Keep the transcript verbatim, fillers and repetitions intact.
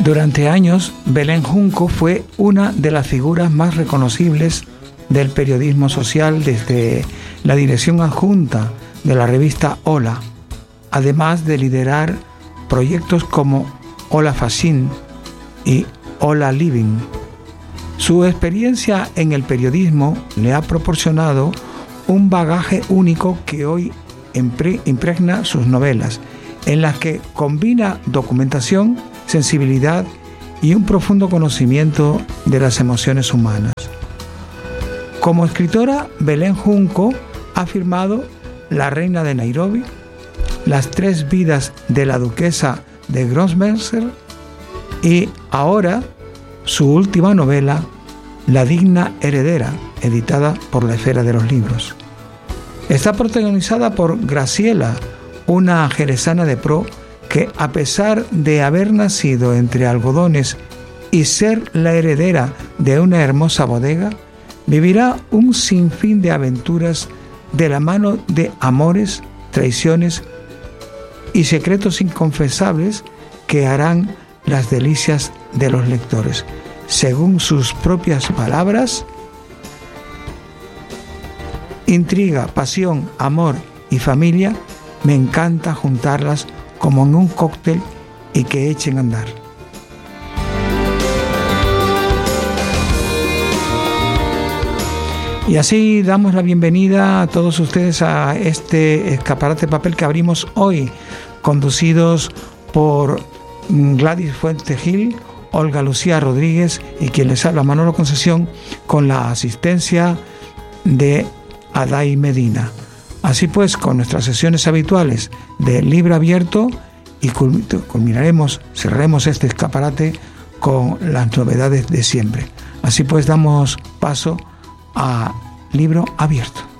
Durante años, Belén Junco fue una de las figuras más reconocibles del periodismo social desde la dirección adjunta de la revista Hola, además de liderar proyectos como Hola Fashion y Hola Living. Su experiencia en el periodismo le ha proporcionado un bagaje único que hoy impregna sus novelas, en las que combina documentación, sensibilidad y un profundo conocimiento de las emociones humanas. Como escritora, Belén Junco ha firmado La reina de Nairobi, Las tres vidas de la duquesa de Grosvenor y ahora su última novela, La digna heredera, editada por la Esfera de los Libros. Está protagonizada por Graciela, una jerezana de pro que, a pesar de haber nacido entre algodones y ser la heredera de una hermosa bodega, vivirá un sinfín de aventuras de la mano de amores, traiciones y secretos inconfesables que harán las delicias de los lectores. Según sus propias palabras, intriga, pasión, amor y familia, me encanta juntarlas como en un cóctel y que echen a andar. Y así damos la bienvenida a todos ustedes a este escaparate de papel que abrimos hoy, conducidos por Gladys Fuente Gil, Olga Lucía Rodríguez y quien les habla, Manolo Concesión, con la asistencia de Aday Medina. Así pues, con nuestras sesiones habituales de libro abierto, y culminaremos, cerraremos este escaparate con las novedades de siempre. Así pues, damos paso a libro abierto.